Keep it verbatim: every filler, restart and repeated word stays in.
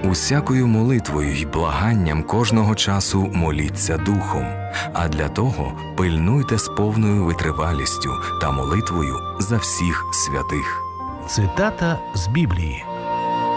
Усякою молитвою й благанням кожного часу моліться Духом, а для того пильнуйте з повною витривалістю та молитвою за всіх святих. Цитата з Біблії.